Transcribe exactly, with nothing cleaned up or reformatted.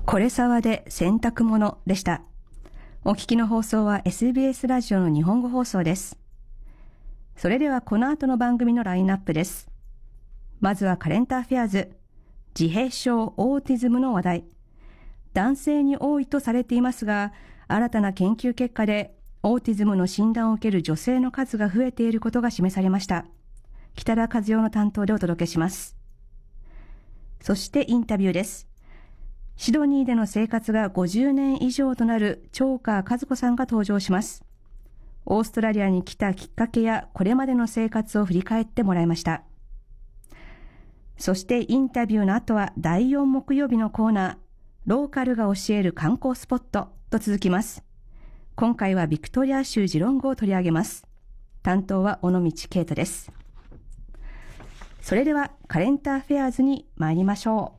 これさわで洗濯物でした。お聞きの放送は エスビーエス ラジオの日本語放送です。それではこの後の番組のラインナップです。まずはカレンターフェアーズ、自閉症オーティズムの話題。男性に多いとされていますが、新たな研究結果でオーティズムの診断を受ける女性の数が増えていることが示されました。北田和代の担当でお届けします。そしてインタビューです。シドニーでの生活がごじゅうねん以上となる長川和子さんが登場します。オーストラリアに来たきっかけやこれまでの生活を振り返ってもらいました。そしてインタビューの後はだいよん木曜日のコーナー、ローカルが教える観光スポットと続きます。今回はビクトリア州ジロングを取り上げます。担当は尾道啓太です。それではカレンターフェアーズに参りましょう。